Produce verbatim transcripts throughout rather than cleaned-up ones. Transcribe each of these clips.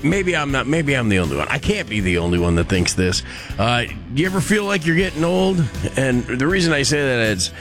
maybe I'm not. Maybe I'm the only one. I can't be the only one that thinks this. Uh, do you ever feel like you're getting old? And the reason I say that is,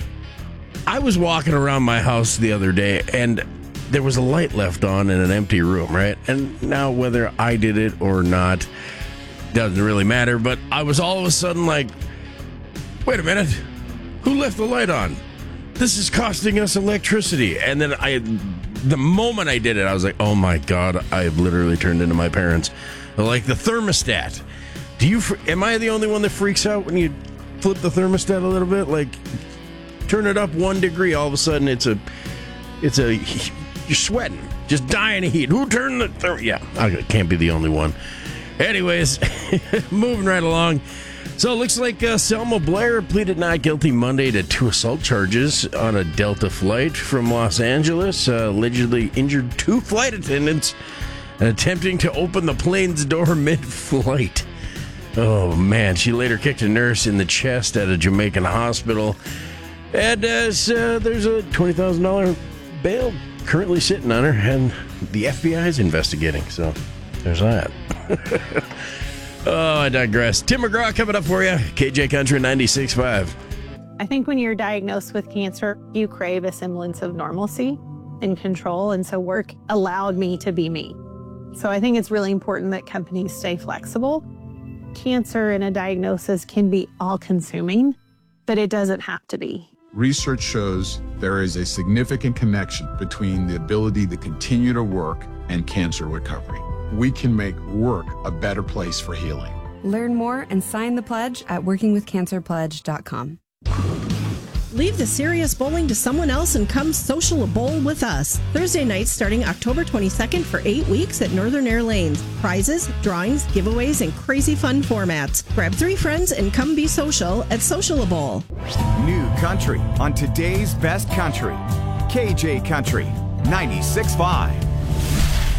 I was walking around my house the other day, and there was a light left on in an empty room, right? And now whether I did it or not doesn't really matter. But I was all of a sudden like, wait a minute, who left the light on? This is costing us electricity. And then I, the moment I did it, I was like, oh my God, I've literally turned into my parents. Like the thermostat. Do you, am I the only one that freaks out when you flip the thermostat a little bit? Like, turn it up one degree, all of a sudden it's a, it's a, you're sweating, just dying of heat. Who turned the, therm- yeah, I can't be the only one. Anyways, moving right along. So it looks like uh, Selma Blair pleaded not guilty Monday to two assault charges on a Delta flight from Los Angeles. Uh, allegedly injured two flight attendants and attempting to open the plane's door mid-flight. Oh, man. She later kicked a nurse in the chest at a Jamaican hospital. And uh, so there's a twenty thousand dollars bail currently sitting on her, and the F B I is investigating. So there's that. Oh, I digress. Tim McGraw coming up for you. K J Country ninety-six point five. I think when you're diagnosed with cancer, you crave a semblance of normalcy and control. And so work allowed me to be me. So I think it's really important that companies stay flexible. Cancer and a diagnosis can be all-consuming, but it doesn't have to be. Research shows there is a significant connection between the ability to continue to work and cancer recovery. We can make work a better place for healing. Learn more and sign the pledge at working with cancer pledge dot com. Leave the serious bowling to someone else and come social a bowl with us. Thursday nights starting October twenty-second for eight weeks at Northern Air Lanes. Prizes, drawings, giveaways, and crazy fun formats. Grab three friends and come be social at Social a Bowl. New country on today's best country. K J Country ninety-six point five.